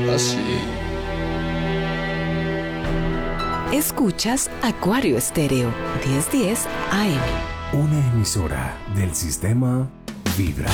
así. Escuchas Acuario Estéreo, 1010 AM. Una emisora del sistema Vibra.